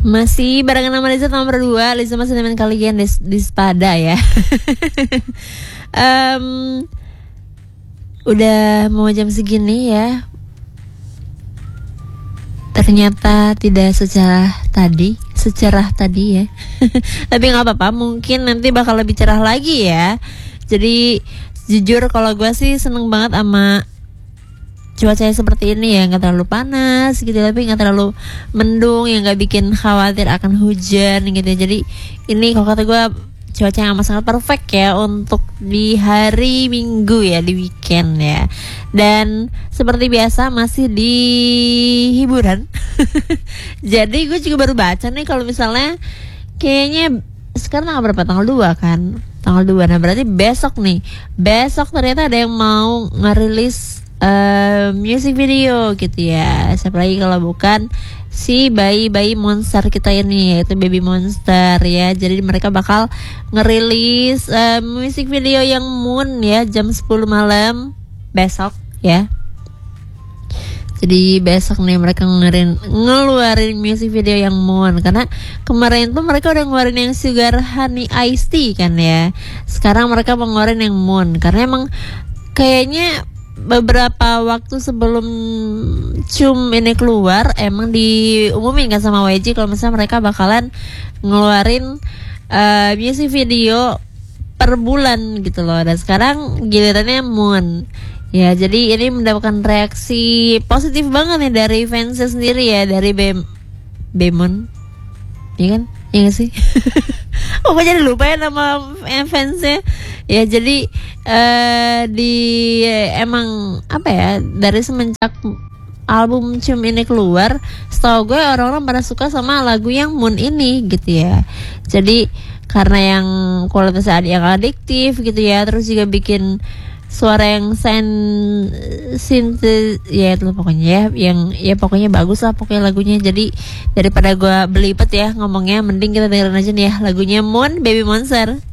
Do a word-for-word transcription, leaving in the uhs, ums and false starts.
Masih barengan sama Liza nomor dua. Liza masih teman kalian di, di Spada ya. um, Udah mau jam segini ya. Ternyata tidak secerah tadi Secerah tadi ya. Tapi gak apa-apa, mungkin nanti bakal lebih cerah lagi ya. Jadi jujur kalau gue sih seneng banget sama cuaca seperti ini ya, nggak terlalu panas gitu, tapi nggak terlalu mendung yang nggak bikin khawatir akan hujan gitu. Jadi ini kalau kata gue cuaca yang amat sangat perfect ya untuk di hari Minggu ya, di weekend ya. Dan seperti biasa masih di hiburan. Jadi gue juga baru baca nih kalau misalnya kayaknya sekarang tanggal berapa? Tanggal dua kan? Tanggal dua. Nah berarti besok nih, besok ternyata ada yang mau ngerilis Uh, music video gitu ya. Siapa lagi kalau bukan si bayi-bayi monster kita ini, yaitu Baby Monster ya. Jadi mereka bakal ngerilis uh, music video yang Moon ya, jam sepuluh malam besok ya. Jadi besok nih mereka ngeluarin, ngeluarin music video yang Moon. Karena kemarin tuh mereka udah ngeluarin yang Sugar Honey Iced Tea kan ya. Sekarang mereka mau ngeluarin yang Moon. Karena emang kayaknya beberapa waktu sebelum Cum ini keluar emang diumumin kan sama Y G kalau misalnya mereka bakalan ngeluarin uh, music video per bulan gitu loh. Dan sekarang gilirannya Moon ya. Jadi ini mendapatkan reaksi positif banget nih dari fansnya sendiri ya, dari Bem Bemon ya kan, iya gak sih? Oh gue jadi lupa ya nama fansnya ya. Jadi uh, di emang apa ya, dari semenjak album Cum ini keluar, setahu gue orang-orang pada suka sama lagu yang Moon ini gitu ya. Jadi karena yang kualitasnya yang adiktif gitu ya, terus juga bikin suara yang sen synth ya itu pokoknya ya, yang ya pokoknya bagus lah pokoknya lagunya. Jadi daripada gue belibet ya ngomongnya, mending kita dengerin aja nih ya lagunya Moon Baby Monster.